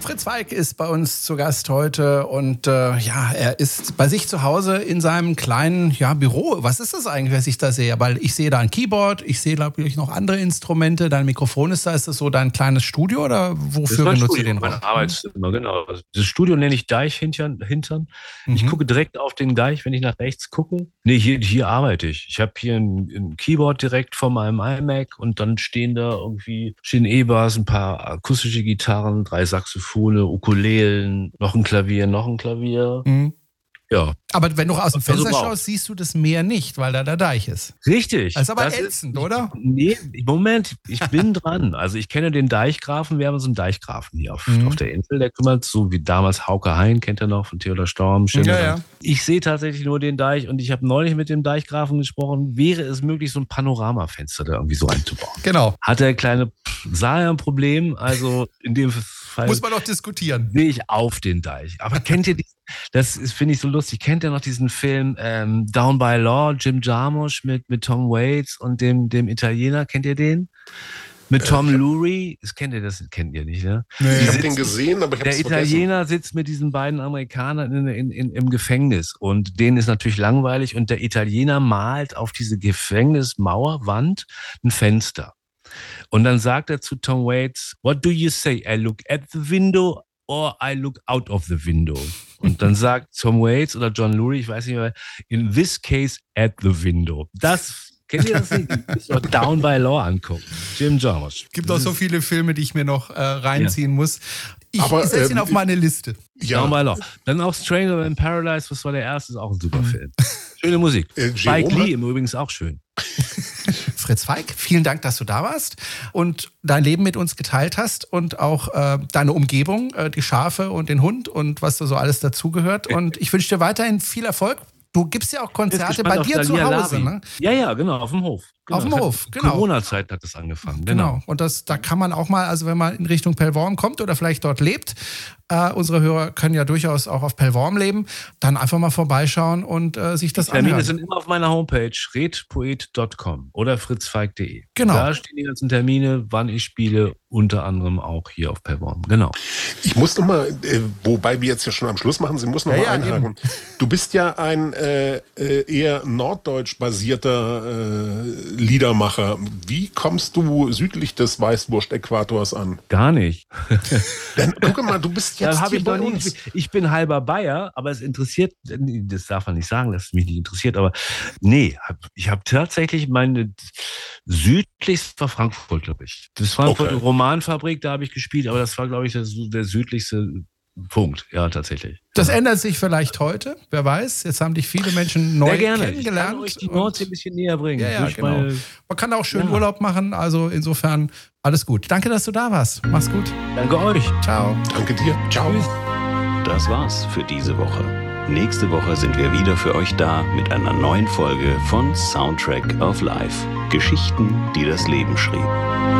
Fritz Weig ist bei uns zu Gast heute und er ist bei sich zu Hause in seinem kleinen Büro. Was ist das eigentlich, was ich da sehe? Weil ich sehe da ein Keyboard, ich sehe natürlich noch andere Instrumente, dein Mikrofon ist da. Ist das so dein kleines Studio oder wofür benutzt du den Raum? Mein Arbeitszimmer, genau. Das Studio nenne ich Deichhintern. Ich gucke direkt auf den Deich, wenn ich nach rechts gucke. Nee, hier arbeite ich. Ich habe hier ein Keyboard direkt vor meinem iMac und dann stehen E-Bars, ein paar akustische Gitarren, 3 Saxophone, Ukulelen, noch ein Klavier. Mhm. Ja. Aber wenn du aus dem Fenster schaust, siehst du das Meer nicht, weil da der Deich ist. Richtig. Das ist aber ätzend, oder? Nee, Moment, ich bin dran. Also ich kenne den Deichgrafen, wir haben so einen Deichgrafen hier auf der Insel, der kümmert, so wie damals Hauke Hein, kennt ihr noch, von Theodor Storm. Ja. Ich sehe tatsächlich nur den Deich und ich habe neulich mit dem Deichgrafen gesprochen, wäre es möglich, so ein Panoramafenster da irgendwie so einzubauen. Genau. Hat der kleine sah ein Problem, also in dem Fall muss man doch diskutieren. Sehe ich auf den Deich. Aber kennt ihr finde ich so lustig, kennt ihr noch diesen Film Down by Law, Jim Jarmusch mit Tom Waits und dem Italiener, kennt ihr den? Mit Tom Lurie, kennt ihr nicht, ne? Nee. Ich habe den gesehen, aber ich habe es vergessen. Der Italiener sitzt mit diesen beiden Amerikanern im Gefängnis und denen ist natürlich langweilig und der Italiener malt auf diese Gefängnismauerwand ein Fenster. Und dann sagt er zu Tom Waits, "What do you say? I look at the window or I look out of the window?" Und dann sagt Tom Waits oder John Lurie, ich weiß nicht mehr, "In this case, at the window." Kennt ihr das nicht? Down by Law angucken. Jim Jarmusch. Gibt auch so viele Filme, die ich mir noch reinziehen muss. Ich setze ihn auf meine Liste. Ja. Down by Law. Dann auch Stranger in Paradise, was war der erste, ist auch ein super Film. Schöne Musik. Spike Lee im Übrigen auch schön. Fritz Weig, vielen Dank, dass du da warst und dein Leben mit uns geteilt hast und auch deine Umgebung, die Schafe und den Hund und was da so alles dazugehört. Und ich wünsche dir weiterhin viel Erfolg. Du gibst ja auch Konzerte bei dir zu Hause, ne? Ja, genau, auf dem Hof. Genau. Auf dem Hof, genau. Corona-Zeit hat das angefangen, genau. Und da kann man auch mal, also wenn man in Richtung Pellworm kommt oder vielleicht dort lebt, unsere Hörer können ja durchaus auch auf Pellworm leben, dann einfach mal vorbeischauen und sich das anhören. Termine sind immer auf meiner Homepage redpoet.com oder fritzweig.de. Genau. Da stehen die ganzen Termine, wann ich spiele, unter anderem auch hier auf Pellworm. Genau. Ich muss noch mal, wobei wir jetzt ja schon am Schluss machen, Sie muss noch mal einhaken. Eben. Du bist ja ein eher norddeutsch basierter Liedermacher. Wie kommst du südlich des Weißwurst-Äquators an? Gar nicht. Dann guck mal, du bist jetzt hier bei uns. Ich bin halber Bayer, aber es interessiert, das darf man nicht sagen, dass es mich nicht interessiert, aber nee, ich habe tatsächlich meine südlichst war Frankfurt, glaube ich. Das war eine Romanfabrik, da habe ich gespielt, aber das war, glaube ich, der südlichste Punkt, ja, tatsächlich. Das ändert sich vielleicht heute, wer weiß. Jetzt haben dich viele Menschen neu kennengelernt. Ich kann euch die Nordsee ein bisschen näher bringen. Ja, genau. Man kann auch schön Urlaub machen, also insofern alles gut. Danke, dass du da warst. Mach's gut. Danke euch. Ciao. Danke dir. Ciao. Tschüss. Das war's für diese Woche. Nächste Woche sind wir wieder für euch da mit einer neuen Folge von Soundtrack of Life. Geschichten, die das Leben schrieb.